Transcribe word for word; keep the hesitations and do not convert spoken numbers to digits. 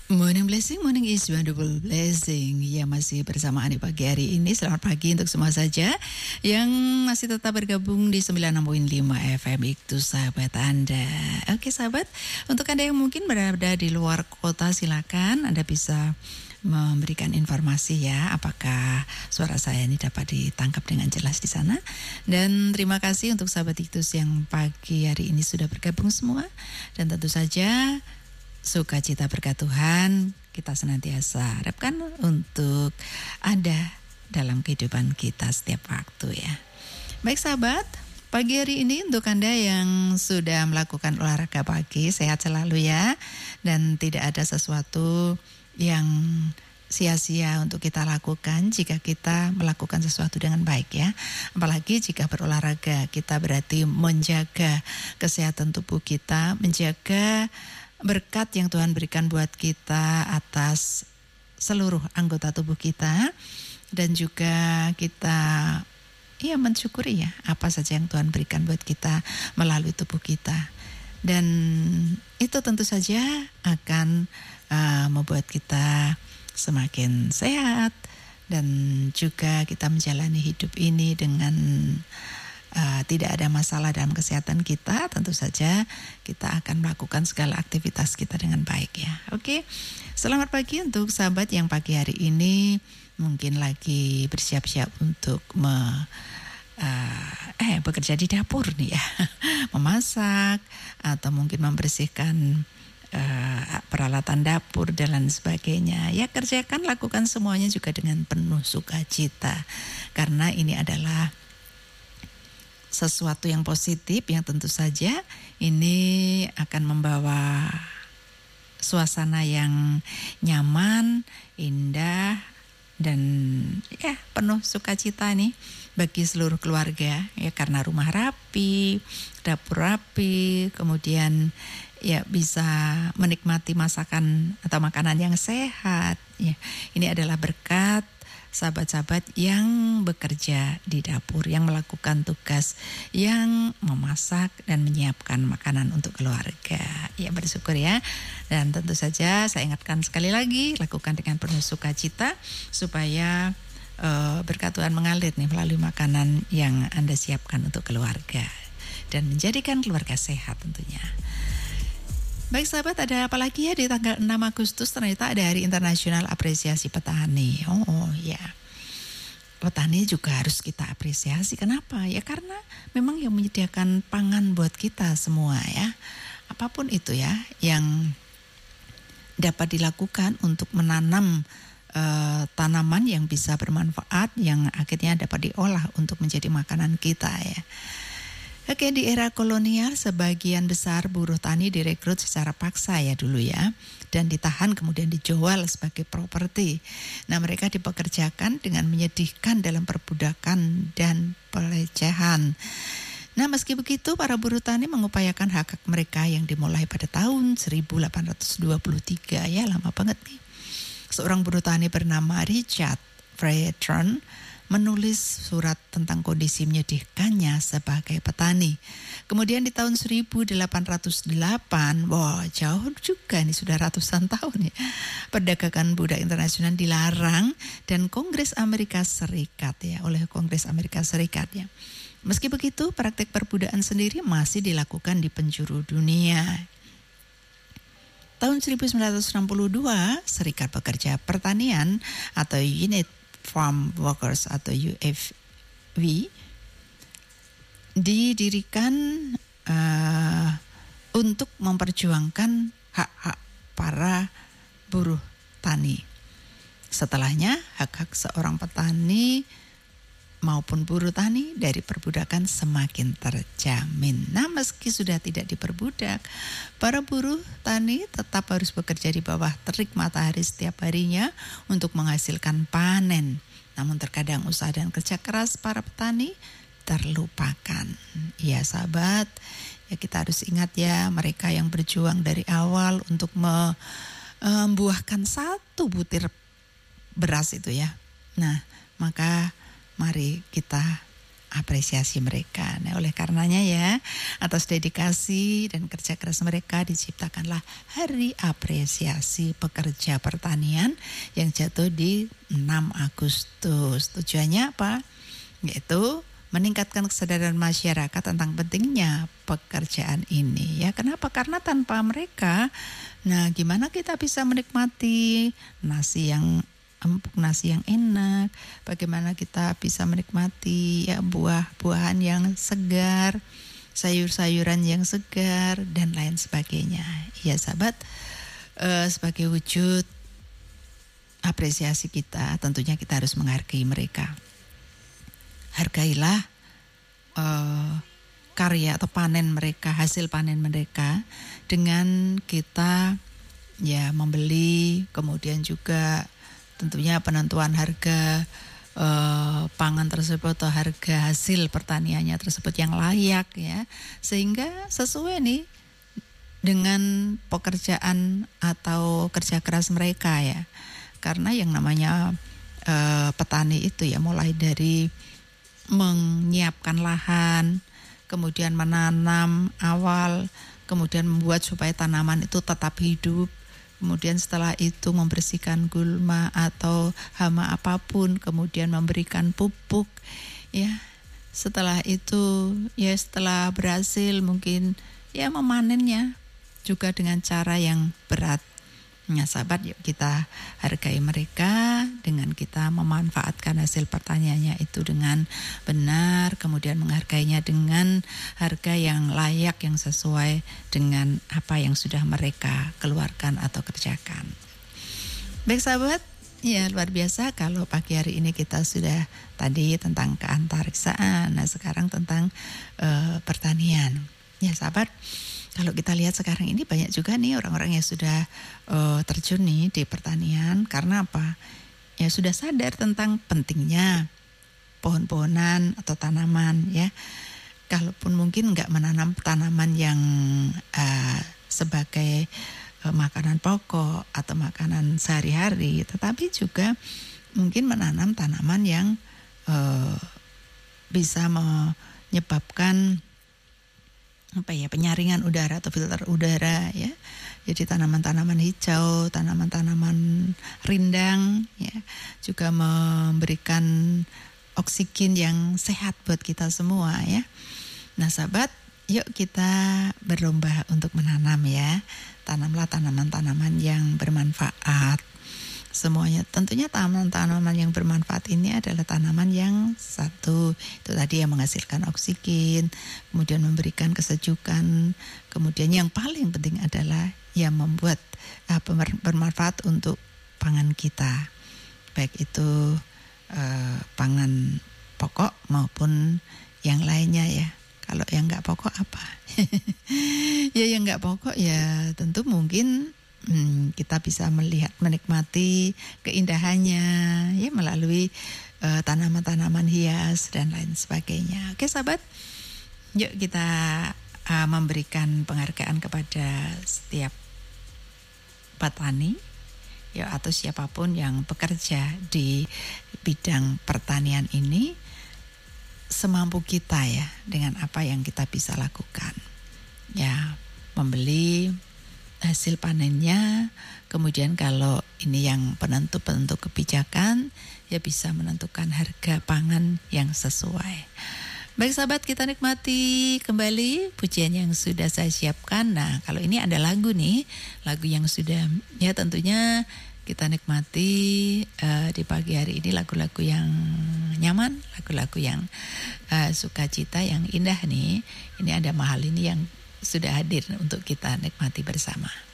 Morning blessing, morning is wonderful blessing. Ya, masih bersamaan di pagi hari ini. Selamat pagi untuk semua saja yang masih tetap bergabung di sembilan puluh enam koma lima F M itu sahabat Anda. Oke sahabat, untuk Anda yang mungkin berada di luar kota, silakan Anda bisa memberikan informasi ya, apakah suara saya ini dapat ditangkap dengan jelas di sana. Dan terima kasih untuk sahabat Iktus yang pagi hari ini sudah bergabung semua. Dan tentu saja sukacita berkat Tuhan kita senantiasa harapkan untuk ada dalam kehidupan kita setiap waktu ya. Baik sahabat, pagi hari ini untuk Anda yang sudah melakukan olahraga pagi, sehat selalu ya. Dan tidak ada sesuatu yang sia-sia untuk kita lakukan jika kita melakukan sesuatu dengan baik ya. Apalagi jika berolahraga, kita berarti menjaga kesehatan tubuh kita, menjaga berkat yang Tuhan berikan buat kita atas seluruh anggota tubuh kita, dan juga kita ya mensyukuri ya apa saja yang Tuhan berikan buat kita melalui tubuh kita. Dan itu tentu saja akan uh, membuat kita semakin sehat, dan juga kita menjalani hidup ini dengan Uh, tidak ada masalah dalam kesehatan kita. Tentu saja kita akan melakukan segala aktivitas kita dengan baik ya. Oke, selamat pagi untuk sahabat yang pagi hari ini mungkin lagi bersiap-siap untuk me, uh, eh bekerja di dapur nih ya, memasak atau mungkin membersihkan uh, peralatan dapur dan lain sebagainya. Ya, kerjakan, lakukan semuanya juga dengan penuh sukacita, karena ini adalah sesuatu yang positif yang tentu saja ini akan membawa suasana yang nyaman, indah, dan ya penuh sukacita nih bagi seluruh keluarga ya, karena rumah rapi, dapur rapi, kemudian ya bisa menikmati masakan atau makanan yang sehat ya. Ini adalah berkat sahabat-sahabat yang bekerja di dapur, yang melakukan tugas, yang memasak dan menyiapkan makanan untuk keluarga. Ya, bersyukur ya. Dan tentu saja saya ingatkan sekali lagi, lakukan dengan penuh sukacita supaya uh, berkat Tuhan mengalir nih melalui makanan yang Anda siapkan untuk keluarga dan menjadikan keluarga sehat tentunya. Baik sahabat, ada apa lagi ya di tanggal enam Agustus? Ternyata ada Hari Internasional Apresiasi Petani. Oh, oh ya, petani juga harus kita apresiasi. Kenapa? Ya karena memang yang menyediakan pangan buat kita semua ya. Apapun itu ya yang dapat dilakukan untuk menanam uh, tanaman yang bisa bermanfaat, yang akhirnya dapat diolah untuk menjadi makanan kita ya. Oke, di era kolonial sebagian besar buruh tani direkrut secara paksa ya dulu ya, dan ditahan kemudian dijual sebagai properti. Nah, mereka dipekerjakan dengan menyedihkan dalam perbudakan dan pelecehan. Nah, meski begitu para buruh tani mengupayakan hak-hak mereka yang dimulai pada tahun seribu delapan ratus dua puluh tiga ya, lama banget nih. Seorang buruh tani bernama Richard Freytron menulis surat tentang kondisi menyedihkannya sebagai petani. Kemudian di tahun seribu delapan ratus delapan, wah jauh juga nih, sudah ratusan tahun ya, perdagangan budak internasional dilarang dan Kongres Amerika Serikat ya, oleh Kongres Amerika Serikat ya. Meski begitu, praktik perbudakan sendiri masih dilakukan di penjuru dunia. Tahun seribu sembilan ratus enam puluh dua, Serikat Pekerja Pertanian atau Unit Farm Workers atau U F W didirikan uh, untuk memperjuangkan hak-hak para buruh tani. Setelahnya hak-hak seorang petani maupun buruh tani dari perbudakan semakin terjamin. Nah, meski sudah tidak diperbudak, para buruh tani tetap harus bekerja di bawah terik matahari setiap harinya untuk menghasilkan panen. Namun terkadang usaha dan kerja keras para petani terlupakan. Ya sahabat, ya kita harus ingat ya, mereka yang berjuang dari awal untuk membuahkan satu butir beras itu ya. Nah, maka mari kita apresiasi mereka. Nah, oleh karenanya ya, atas dedikasi dan kerja keras mereka diciptakanlah Hari Apresiasi Pekerja Pertanian yang jatuh di enam Agustus. Tujuannya apa? Yaitu meningkatkan kesadaran masyarakat tentang pentingnya pekerjaan ini. Ya, kenapa? Karena tanpa mereka, nah gimana kita bisa menikmati nasi yang empuk, nasi yang enak, bagaimana kita bisa menikmati ya buah-buahan yang segar, sayur-sayuran yang segar dan lain sebagainya. Ya sahabat, eh, sebagai wujud apresiasi kita, tentunya kita harus menghargai mereka. Hargailah eh, karya atau panen mereka, hasil panen mereka dengan kita ya membeli, kemudian juga tentunya penentuan harga eh, pangan tersebut atau harga hasil pertaniannya tersebut yang layak ya, sehingga sesuai nih dengan pekerjaan atau kerja keras mereka ya. Karena yang namanya eh, petani itu ya mulai dari menyiapkan lahan, kemudian menanam awal, kemudian membuat supaya tanaman itu tetap hidup, kemudian setelah itu membersihkan gulma atau hama apapun, kemudian memberikan pupuk ya. Setelah itu ya setelah berhasil mungkin ya memanennya juga dengan cara yang berat. Ya sahabat, yuk kita hargai mereka dengan kita memanfaatkan hasil pertaniannya itu dengan benar, kemudian menghargainya dengan harga yang layak, yang sesuai dengan apa yang sudah mereka keluarkan atau kerjakan. Baik sahabat, ya luar biasa kalau pagi hari ini kita sudah tadi tentang keantariksaan, nah sekarang tentang uh, pertanian. Ya sahabat, kalau kita lihat sekarang ini banyak juga nih orang-orang yang sudah uh, terjun nih di pertanian. Karena apa? Ya sudah sadar tentang pentingnya pohon-pohonan atau tanaman ya. Kalaupun mungkin nggak menanam tanaman yang uh, sebagai uh, makanan pokok atau makanan sehari-hari, tetapi juga mungkin menanam tanaman yang uh, bisa menyebabkan apa ya penyaringan udara atau filter udara ya. Jadi tanaman-tanaman hijau, tanaman-tanaman rindang ya juga memberikan oksigen yang sehat buat kita semua ya. Nah sahabat, yuk kita berlomba untuk menanam ya. Tanamlah tanaman-tanaman yang bermanfaat. Semuanya tentunya tanaman-tanaman yang bermanfaat ini adalah tanaman yang satu itu tadi yang menghasilkan oksigen, kemudian memberikan kesejukan, kemudian yang paling penting adalah yang membuat uh, bermanfaat untuk pangan kita, baik itu uh, pangan pokok maupun yang lainnya ya. Kalau yang nggak pokok apa? Ya yang nggak pokok ya tentu mungkin Hmm, kita bisa melihat, menikmati keindahannya ya melalui uh, tanaman-tanaman hias dan lain sebagainya. Oke sahabat, yuk kita uh, memberikan penghargaan kepada setiap petani ya atau siapapun yang bekerja di bidang pertanian ini semampu kita ya dengan apa yang kita bisa lakukan. Ya, membeli hasil panennya, kemudian kalau ini yang penentu-penentu kebijakan ya bisa menentukan harga pangan yang sesuai. Baik sahabat, kita nikmati kembali pujian yang sudah saya siapkan. Nah kalau ini ada lagu nih, lagu yang sudah ya tentunya kita nikmati uh, di pagi hari ini, lagu-lagu yang nyaman, lagu-lagu yang uh, sukacita, yang indah nih. Ini ada Mahal ini yang sudah hadir untuk kita nikmati bersama.